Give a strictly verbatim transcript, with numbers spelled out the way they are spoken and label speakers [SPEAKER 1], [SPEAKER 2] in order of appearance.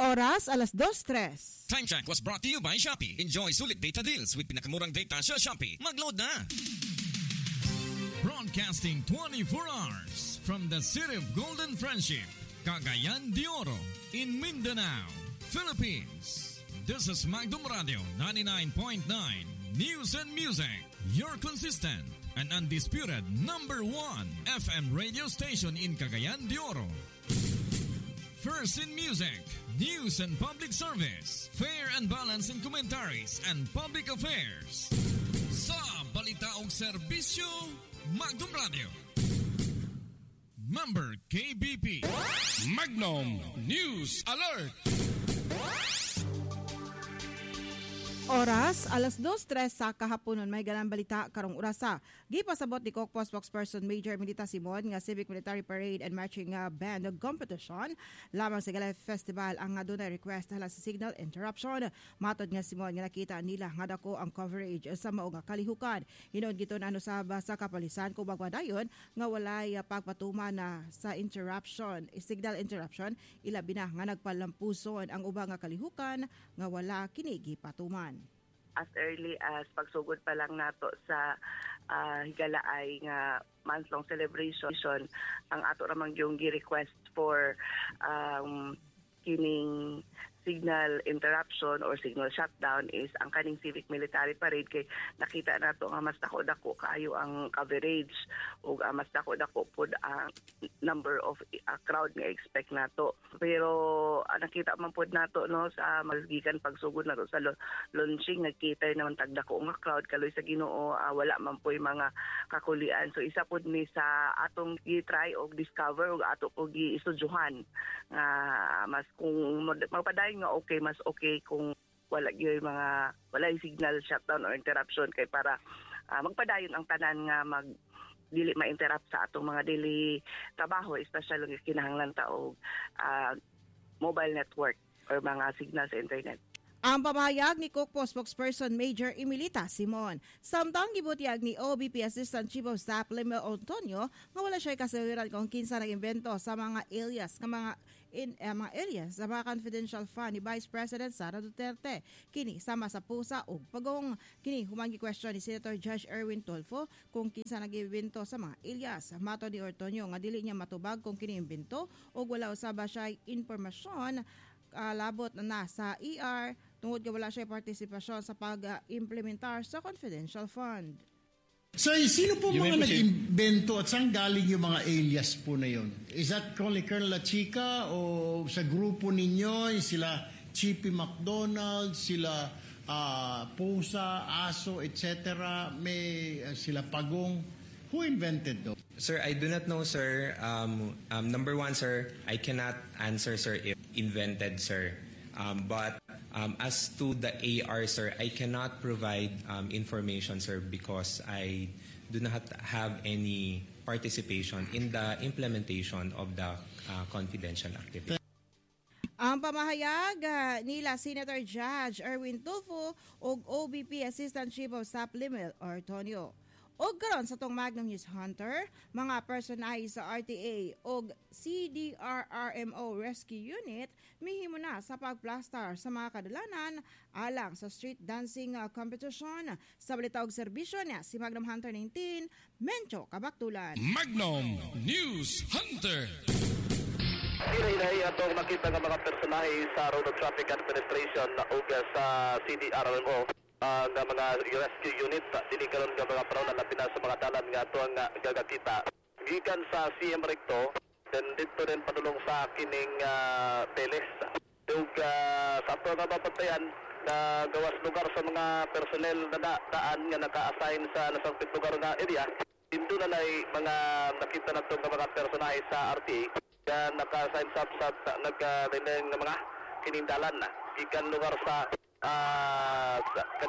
[SPEAKER 1] Oras, alas dos tres.
[SPEAKER 2] Time check was brought to you by Shopee. Enjoy sulit data deals with pinakamurang data sa Shopee. Mag-load na! Broadcasting twenty-four hours from the city of Golden Friendship, Cagayan de Oro, in Mindanao, Philippines. This is Magdum Radio ninety-nine point nine News and Music, your consistent and undisputed number one F M radio station in Cagayan de Oro. First in music, news and public service, fair and balanced in commentaries and public affairs. Sa balita o serbisyo, Magdum Radio. Member K B P.
[SPEAKER 3] Magnum News Alert.
[SPEAKER 1] Oras, alas dos tres sa kahaponon. May galang balita karong orasa. Gipasabot ni Kokpo spokesperson Major Milita Simon nga Civic Military Parade and Marching uh, Band competition lamang sa Galay Festival ang nga dunay request hala sa signal interruption. Matod nga Simon nga nakita nila nga dako ang coverage sa mao nga kalihukan. Hinon gito na ano sa sa kapalisan kung magwadayon nga walay uh, pagpatuman na sa interruption, signal interruption, ilabi na nga nagpalampuson ang ubang nga kalihukan nga wala kini gipatuman.
[SPEAKER 4] As early as pagsugod pa lang nato sa uh, higalaay nga month-long celebration, ang ato ramang yung gi-request for um, kining signal interruption or signal shutdown is ang kaning civic military parade kay nakita nato nga mas dako-dako kayo ang coverage o uh, mas dako-dako pod ang number of uh, crowd nga expect nato. Pero uh, nakita man pod nato no sa masgikan pagsugod nato sa launching nagkita naman tagdako nga crowd kaloy sa Ginoo uh, wala man poy mga kakulian. So isa pod ni sa atong gi-try og discover og ato ko gi-istudyohan nga uh, mas kung magpadayon nga okay, mas okay kung wala yung mga wala yung signal shutdown or interruption kay para uh, magpadayon ang tanan nga mag dili ma-interrupt sa atong mga daily trabaho, especially yung kinahanglan taog uh, mobile network or mga signal sa internet.
[SPEAKER 1] Ang pamahayag ni Kokpo spokesperson Major Emilita Simon. Samtang gibutiyag ni O B P Assistant Chief of Staff Lemel Antonio nga wala siya kasaliran kung kinsa nag-imbento sa mga alias nga mga in uh, mga alias sa mga confidential fund ni Vice President Sara Duterte. Kini sama sa pusa ug pagong kini humangi question ni Senator Judge Erwin Tulfo kung kinsa nag-imbento sa mga alias. Mato ni Antonio nga dili niya matubag kung kini imbento ug wala usaba siya impormasyon uh, labot na sa E R tungod nga wala siya partisipasyon sa pag-implementar sa confidential fund.
[SPEAKER 5] So, sino po you mga nag-invento at saan galing yung mga alias po na yun? Is that only Colonel La Chica o sa grupo ninyo, sila Chippy McDonald, sila uh, Pusa, Aso, et cetera. May uh, sila Pagong. Who invented those?
[SPEAKER 6] Sir, I do not know, sir. Um, um, number one, sir, I cannot answer, sir, if invented, sir. Um, but um, as to the A R, sir, I cannot provide um, information, sir, because I do not have any participation in the implementation of the uh, confidential activity.
[SPEAKER 1] Ang pamahayag uh, nila Senator Judge Erwin Tulfo ug O B P Assistant Chief of Staff Lemel Antonio. Og karon sa tong Magnum News Hunter, mga personahe sa R T A og C D R R M O Rescue Unit mihimo na sa pagplastar sa mga kadalanan alang sa street dancing uh, competition. Sa balita og serbisyo niya si Magnum Hunter nineteen, Mencho Kabaktulan.
[SPEAKER 3] Magnum News Hunter.
[SPEAKER 7] Hinay-hinay atong makita ng mga personahe sa Road Traffic Administration o sa C D R R M O. Uh, nga mga rescue unit dili karon nga mga praw na lapina sa mga dalan nga ato ang gagakita gikan sa C M Recto then dito rin padulong sa kining uh, Teles ug uh, sa ato nga mapatayan na gawas lugar sa mga personnel na da daan nga naka-assign sa nasangpit lugar nga area dito na lay mga nakita nato nga mga personahe sa R T A nga naka-assign sa sa nagka uh, mga kining dalan na gikan lugar sa uh,